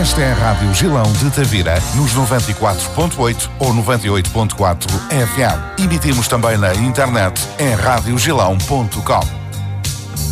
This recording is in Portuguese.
Esta é a Rádio Gilão de Tavira, nos 94.8 ou 98.4 FM. Emitimos também na internet em radiogilão.com.